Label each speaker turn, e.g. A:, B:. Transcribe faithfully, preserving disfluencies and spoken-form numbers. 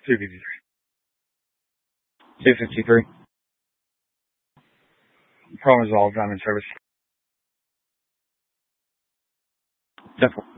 A: two fifty-three. two fifty-three. Problem resolved. I'm in service. Definitely.